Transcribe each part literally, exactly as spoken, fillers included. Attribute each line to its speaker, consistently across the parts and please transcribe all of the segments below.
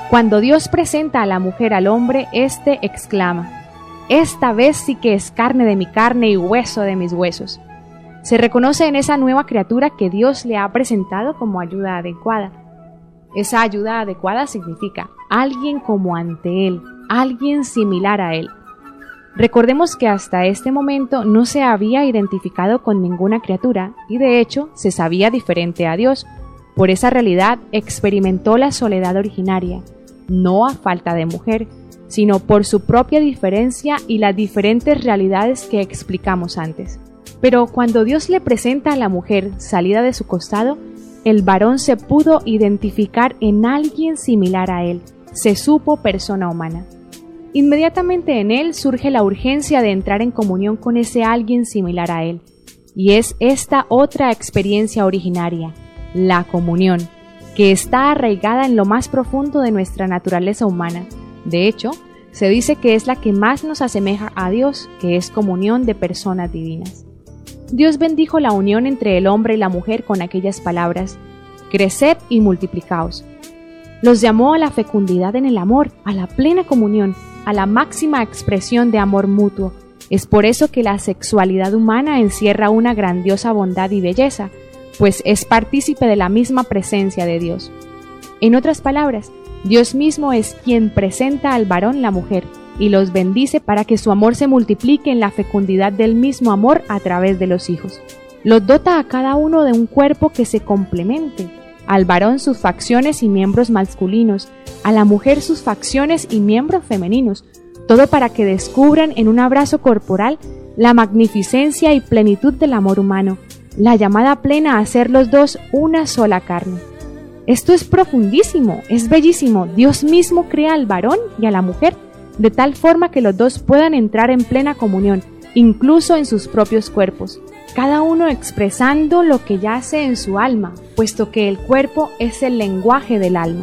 Speaker 1: Cuando Dios presenta a la mujer al hombre, éste exclama: esta vez sí que es carne de mi carne y hueso de mis huesos. Se reconoce en esa nueva criatura que Dios le ha presentado como ayuda adecuada. Esa ayuda adecuada significa alguien como ante Él, alguien similar a Él. Recordemos que hasta este momento no se había identificado con ninguna criatura y de hecho se sabía diferente a Dios. Por esa realidad experimentó la soledad originaria, no a falta de mujer, sino por su propia diferencia y las diferentes realidades que explicamos antes. Pero cuando Dios le presenta a la mujer salida de su costado, el varón se pudo identificar en alguien similar a él, se supo persona humana. Inmediatamente en él surge la urgencia de entrar en comunión con ese alguien similar a él, y es esta otra experiencia originaria, la comunión, que está arraigada en lo más profundo de nuestra naturaleza humana. De hecho, se dice que es la que más nos asemeja a Dios, que es comunión de personas divinas. Dios bendijo la unión entre el hombre y la mujer con aquellas palabras: creced y multiplicaos. Los llamó a la fecundidad en el amor, a la plena comunión, a la máxima expresión de amor mutuo. Es por eso que la sexualidad humana encierra una grandiosa bondad y belleza, pues es partícipe de la misma presencia de Dios. En otras palabras, Dios mismo es quien presenta al varón la mujer y los bendice para que su amor se multiplique en la fecundidad del mismo amor a través de los hijos. Los dota a cada uno de un cuerpo que se complemente, al varón sus facciones y miembros masculinos, a la mujer sus facciones y miembros femeninos, todo para que descubran en un abrazo corporal la magnificencia y plenitud del amor humano, la llamada plena a ser los dos una sola carne. Esto es profundísimo, es bellísimo. Dios mismo crea al varón y a la mujer de tal forma que los dos puedan entrar en plena comunión, incluso en sus propios cuerpos, cada uno expresando lo que yace en su alma, puesto que el cuerpo es el lenguaje del alma.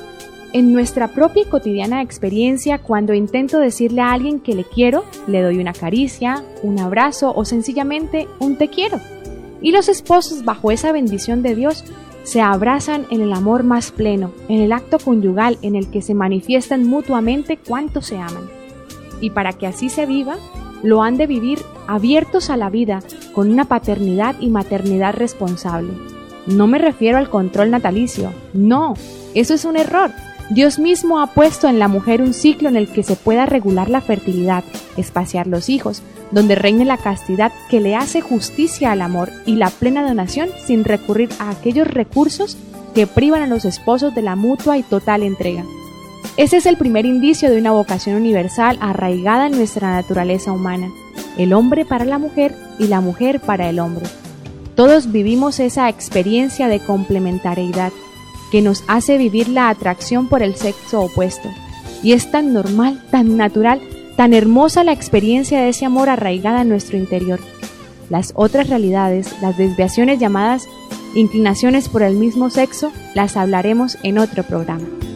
Speaker 1: En nuestra propia y cotidiana experiencia, cuando intento decirle a alguien que le quiero, le doy una caricia, un abrazo o sencillamente un te quiero. Y los esposos, bajo esa bendición de Dios, se abrazan en el amor más pleno, en el acto conyugal en el que se manifiestan mutuamente cuánto se aman. Y para que así se viva, lo han de vivir abiertos a la vida, con una paternidad y maternidad responsable. No me refiero al control natalicio, no, eso es un error. Dios mismo ha puesto en la mujer un ciclo en el que se pueda regular la fertilidad, espaciar los hijos, donde reine la castidad que le hace justicia al amor y la plena donación sin recurrir a aquellos recursos que privan a los esposos de la mutua y total entrega. Ese es el primer indicio de una vocación universal arraigada en nuestra naturaleza humana, el hombre para la mujer y la mujer para el hombre. Todos vivimos esa experiencia de complementariedad que nos hace vivir la atracción por el sexo opuesto, y es tan normal, tan natural, tan hermosa la experiencia de ese amor arraigada en nuestro interior. Las otras realidades, las desviaciones llamadas inclinaciones por el mismo sexo, las hablaremos en otro programa.